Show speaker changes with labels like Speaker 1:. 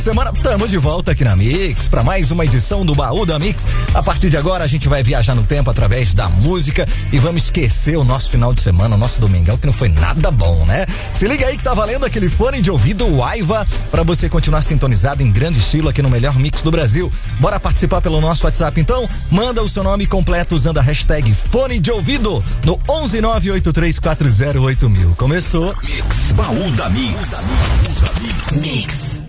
Speaker 1: Semana, tamo de volta aqui na Mix para mais uma edição do Baú da Mix. A partir de agora a gente vai viajar no tempo através da música e vamos esquecer o nosso final de semana, o nosso domingão, que não foi nada bom, né? Se liga aí que tá valendo aquele fone de ouvido Aiva para você continuar sintonizado em grande estilo aqui no melhor mix do Brasil. Bora participar pelo nosso WhatsApp então? Manda o seu nome completo usando a hashtag fone de ouvido no 11983408000. Começou.
Speaker 2: Mix, Baú da Mix. Mix.